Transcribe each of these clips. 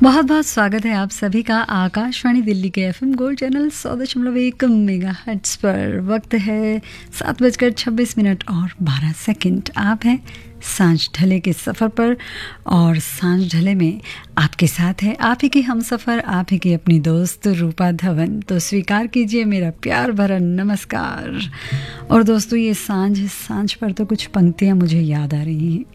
बहुत बहुत स्वागत है आप सभी का आकाशवाणी दिल्ली के एफएम गोल्ड चैनल 100.1 मेगाहर्ट्ज़ पर। वक्त है 7:26 और 12 सेकंड। आप हैं सांझ ढले के सफ़र पर और सांझ ढले में आपके साथ है आप ही की हम सफ़र, आप ही की अपनी दोस्त रूपा धवन। तो स्वीकार कीजिए मेरा प्यार भरा नमस्कार। और दोस्तों, ये सांझ पर तो कुछ पंक्तियाँ मुझे याद आ रही हैं।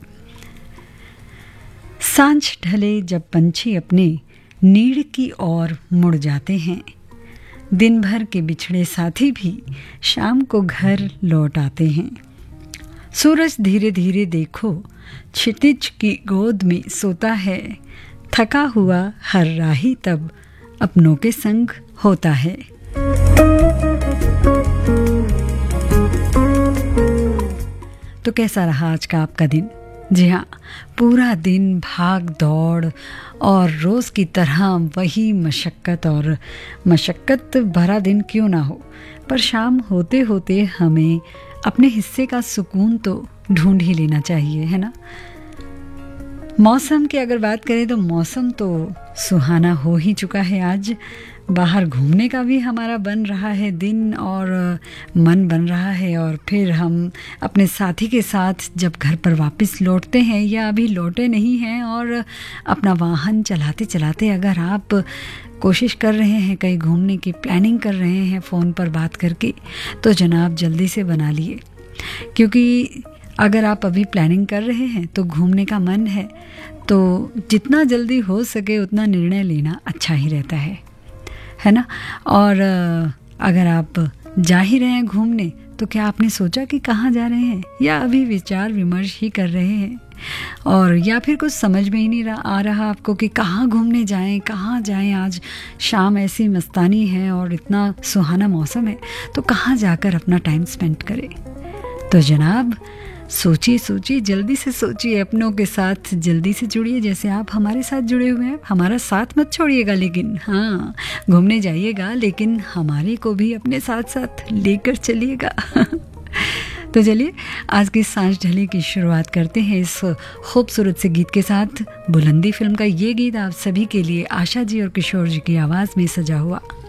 सांझ ढले जब पंछी अपने नीड़ की ओर मुड़ जाते हैं, दिन भर के बिछड़े साथी भी शाम को घर लौट आते हैं। सूरज धीरे धीरे देखो क्षितिज की गोद में सोता है, थका हुआ हर राही तब अपनों के संग होता है। तो कैसा रहा आज का आपका दिन? जी हाँ, पूरा दिन भाग दौड़ और रोज़ की तरह वही मशक्क़त भरा दिन क्यों ना हो, पर शाम होते होते हमें अपने हिस्से का सुकून तो ढूंढ ही लेना चाहिए, है ना। मौसम की अगर बात करें तो मौसम तो सुहाना हो ही चुका है। आज बाहर घूमने का भी हमारा बन रहा है दिन और मन बन रहा है। और फिर हम अपने साथी के साथ जब घर पर वापस लौटते हैं या अभी लौटे नहीं हैं और अपना वाहन चलाते चलाते अगर आप कोशिश कर रहे हैं, कहीं घूमने की प्लानिंग कर रहे हैं फ़ोन पर बात करके, तो जनाब जल्दी से बना लिए, क्योंकि अगर आप अभी प्लानिंग कर रहे हैं तो घूमने का मन है, तो जितना जल्दी हो सके उतना निर्णय लेना अच्छा ही रहता है ना। और अगर आप जा ही रहे हैं घूमने, तो क्या आपने सोचा कि कहाँ जा रहे हैं, या अभी विचार विमर्श ही कर रहे हैं, और या फिर कुछ समझ में ही नहीं आ रहा आपको कि कहाँ घूमने जाएं, कहाँ जाएं। आज शाम ऐसी मस्तानी है और इतना सुहाना मौसम है, तो कहाँ जाकर अपना टाइम स्पेंड करें। तो जनाब सोचिए, जल्दी से सोचिए, अपनों के साथ जल्दी से जुड़िए, जैसे आप हमारे साथ जुड़े हुए हैं। हमारा साथ मत छोड़िएगा, लेकिन हाँ, घूमने जाइएगा, लेकिन हमारे को भी अपने साथ साथ लेकर चलिएगा। तो चलिए आज की सांझ ढले की शुरुआत करते हैं इस खूबसूरत से गीत के साथ। बुलंदी फिल्म का ये गीत आप सभी के लिए आशा जी और किशोर जी की आवाज़ में सजा हुआ।